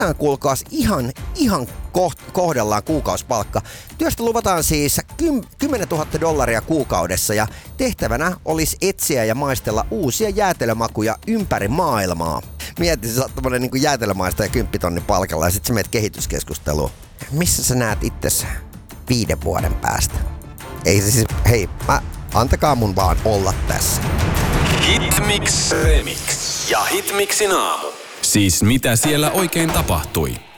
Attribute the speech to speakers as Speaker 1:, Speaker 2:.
Speaker 1: on kuulkaas ihan kohdellaan kuukausipalkka. Työstä luvataan siis $10 000 kuukaudessa ja tehtävänä olisi etsiä ja maistella uusia jäätelömakuja ympäri maailmaa. Mietin, sä oot tommonen niin jäätelömaista ja 10 000 palkalla ja sit sä meet kehityskeskusteluun. Missä sä näet itsesi 5 vuoden päästä? Ei se siis, hei, antakaa mun vaan olla tässä.
Speaker 2: Hitmix Remix ja Hitmixin aamu. Siis mitä siellä oikein tapahtui?